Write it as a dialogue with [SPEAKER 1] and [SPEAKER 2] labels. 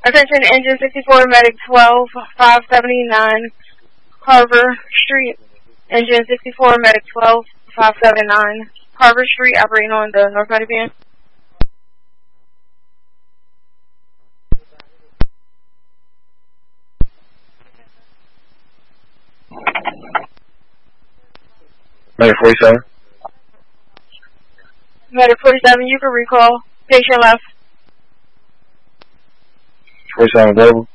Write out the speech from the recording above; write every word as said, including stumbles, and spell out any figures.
[SPEAKER 1] Attention, engine sixty-four, medic twelve, five seventy-nine, Carver Street. Engine sixty-four, medic twelve, five seventy-nine, Carver Street, operating on the North Miami Band.
[SPEAKER 2] Medic forty-seven.
[SPEAKER 1] Medic forty-seven, you can recall. Patient left.
[SPEAKER 2] forty-seven available.